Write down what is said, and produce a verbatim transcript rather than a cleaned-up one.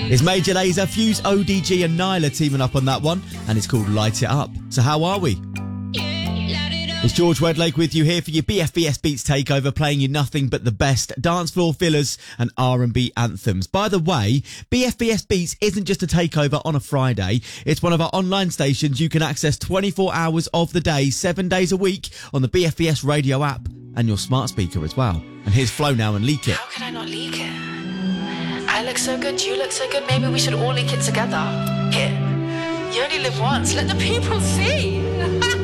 It's Major Lazer, Fuse, O D G and Nyla teaming up on that one, and it's called Light It Up. So how are we? It's George Wedlake with you here for your B F B S Beats takeover, playing you nothing but the best dance floor fillers and R and B anthems. By the way, B F B S Beats isn't just a takeover on a Friday. It's one of our online stations you can access twenty-four hours of the day, seven days a week on the B F B S radio app and your smart speaker as well. And here's Flo now and Leak It. How can I not leak it? I look so good, you look so good, maybe we should all leak it together. Here, you only live once, let the people see.